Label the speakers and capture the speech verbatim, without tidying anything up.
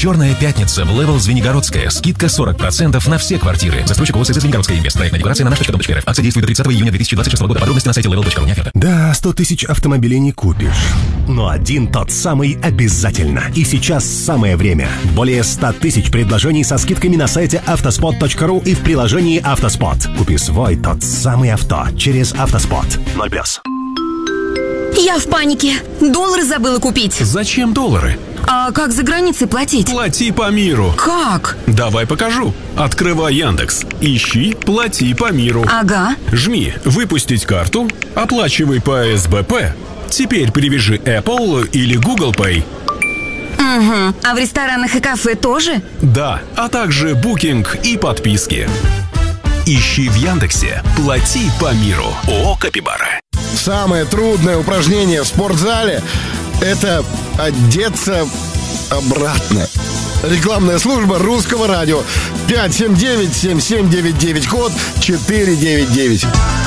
Speaker 1: Черная пятница в Левел Звенигородская. Скидка сорок процентов на все квартиры. Застройщик ОСС Звенигородская инвест. Проектная декларация на наш точка ком точка эр эф. Акция действует до тридцатого июня две тысячи двадцать шестого года. Подробности на сайте левел точка ру.
Speaker 2: Да, сто тысяч автомобилей не купишь. Но один тот самый обязательно. И сейчас самое время. Более ста тысяч предложений со скидками на сайте автоспот точка ру и в приложении «Автоспот». Купи свой тот самый авто через «Автоспот». Ноль пес.
Speaker 3: Я в панике. Доллары забыла купить.
Speaker 4: Зачем доллары?
Speaker 3: А как за границей платить?
Speaker 4: Плати по миру.
Speaker 3: Как?
Speaker 4: Давай покажу. Открывай Яндекс. Ищи «Плати по миру».
Speaker 3: Ага.
Speaker 4: Жми «Выпустить карту». Оплачивай по эс бэ пэ. Теперь привяжи Apple или Google Pay.
Speaker 3: Угу. А в ресторанах и кафе тоже?
Speaker 4: Да, а также букинг и подписки. Ищи в Яндексе «Плати по миру». ООО «Капибара».
Speaker 5: Самое трудное упражнение в спортзале – это одеться обратно. Рекламная служба Русского радио. пять семь девять семь семь девять девять, код четыре девять девять.